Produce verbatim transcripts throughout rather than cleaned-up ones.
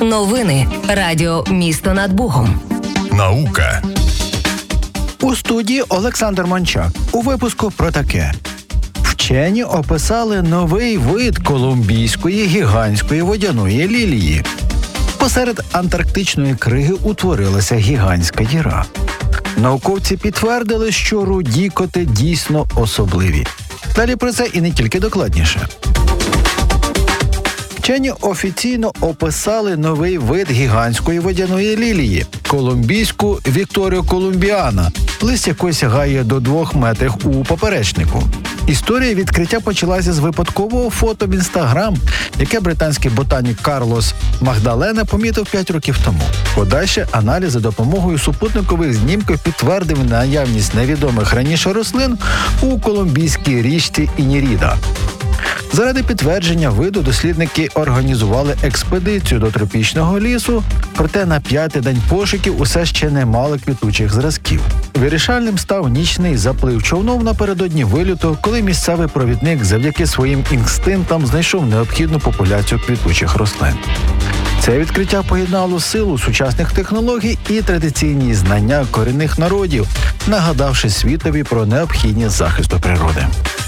Новини Радіо «Місто над Богом». Наука. У студії Олександр Мончак. У випуску про таке. Вчені описали новий вид колумбійської гігантської водяної лілії. Посеред антарктичної криги утворилася гігантська діра. Науковці підтвердили, що руді коти дійсно особливі. Далі про це і не тільки докладніше. Вчені офіційно описали новий вид гігантської водяної лілії – колумбійську Вікторіо колумбіана, лист якої сягає до двох метрів у поперечнику. Історія відкриття почалася з випадкового фото в Інстаграм, яке британський ботанік Карлос Магдалена помітив п'ять років тому. Подальші аналіз за допомогою супутникових знімків підтвердив наявність невідомих раніше рослин у колумбійській річці Ініріда. Заради підтвердження виду дослідники організували експедицію до тропічного лісу, проте на п'ятий день пошуків усе ще не мали квітучих зразків. Вирішальним став нічний заплив човнов напередодні вильоту, коли місцевий провідник завдяки своїм інстинктам знайшов необхідну популяцію квітучих рослин. Це відкриття поєднало силу сучасних технологій і традиційні знання корінних народів, нагадавши світові про необхідність захисту природи.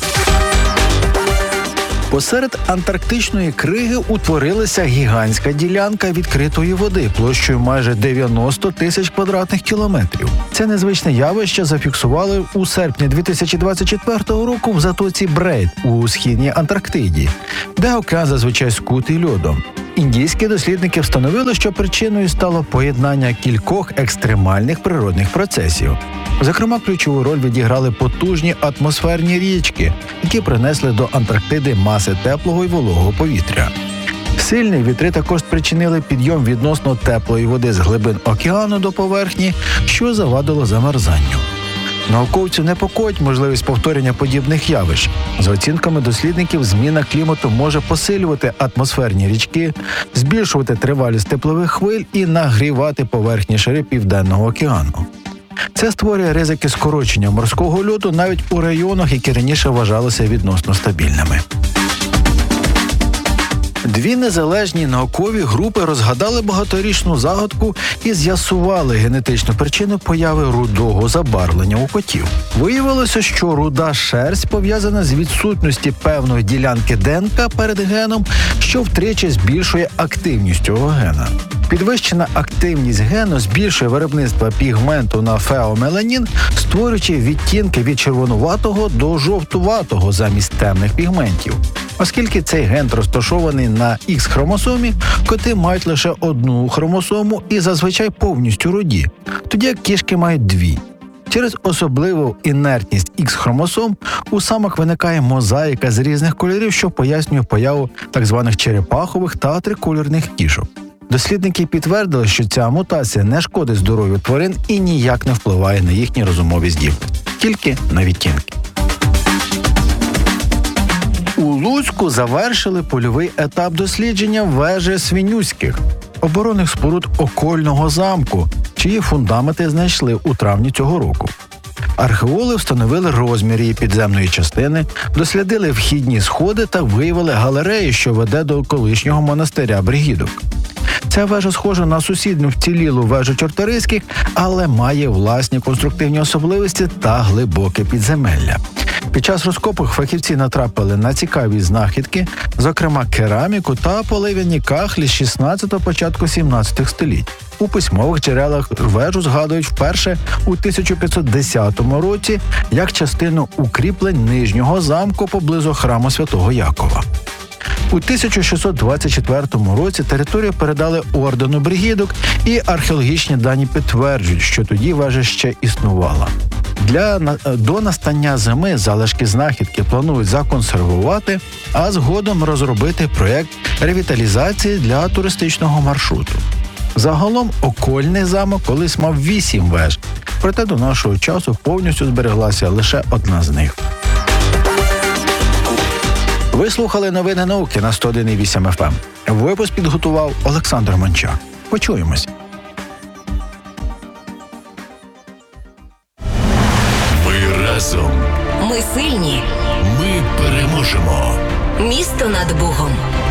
Посеред антарктичної криги утворилася гігантська ділянка відкритої води площею майже дев'яносто тисяч квадратних кілометрів. Це незвичне явище зафіксували у серпні дві тисячі двадцять четвертого року в затоці Брейд у східній Антарктиді, де океан зазвичай скутий льодом. Індійські дослідники встановили, що причиною стало поєднання кількох екстремальних природних процесів. Зокрема, ключову роль відіграли потужні атмосферні річки, які принесли до Антарктиди маси теплого і вологого повітря. Сильні вітри також спричинили підйом відносно теплої води з глибин океану до поверхні, що завадило замерзанню. Науковців непокоїть можливість повторення подібних явищ. За оцінками дослідників, зміна клімату може посилювати атмосферні річки, збільшувати тривалість теплових хвиль і нагрівати поверхні шари Південного океану. Це створює ризики скорочення морського льоду навіть у районах, які раніше вважалися відносно стабільними. Дві незалежні наукові групи розгадали багаторічну загадку і з'ясували генетичну причину появи рудого забарвлення у котів. Виявилося, що руда шерсть пов'язана з відсутністю певної ділянки ДНК перед геном, що втричі збільшує активність цього гена. Підвищена активність гену збільшує виробництво пігменту на феомеланін, створюючи відтінки від червонуватого до жовтуватого замість темних пігментів. Оскільки цей ген розташований на Х-хромосомі, коти мають лише одну хромосому і зазвичай повністю руді, тоді як кішки мають дві. Через особливу інертність Х-хромосом у самок виникає мозаїка з різних кольорів, що пояснює появу так званих черепахових та трикольорних кішок. Дослідники підтвердили, що ця мутація не шкодить здоров'ю тварин і ніяк не впливає на їхні розумові здібності, тільки на відтінки. У Луцьку завершили польовий етап дослідження вежі Свинюських, оборонних споруд окольного замку, чиї фундаменти знайшли у травні цього року. Археологи встановили розмір її підземної частини, дослідили вхідні сходи та виявили галерею, що веде до колишнього монастиря Бригідок. Ця вежа схожа на сусідню вцілілу вежу Чорторийських, але має власні конструктивні особливості та глибоке підземелля. Під час розкопок фахівці натрапили на цікаві знахідки, зокрема кераміку та полив'яні кахлі з шістнадцятого, початку сімнадцятого століть. У письмових джерелах вежу згадують вперше у тисяча п'ятсот десятому році як частину укріплень нижнього замку поблизу храму Святого Якова. У тисяча шістсот двадцять четвертому році територію передали ордену Бригідок, і археологічні дані підтверджують, що тоді вежа ще існувала. Для до настання зими залишки знахідки планують законсервувати, а згодом розробити проєкт ревіталізації для туристичного маршруту. Загалом окольний замок колись мав вісім веж, проте до нашого часу повністю збереглася лише одна з них. Ви слухали новини науки на сто один і вісім еф ем. Випуск підготував Олександр Мончак. Почуємось. Ми разом. Ми сильні. Ми переможемо. Місто над Богом.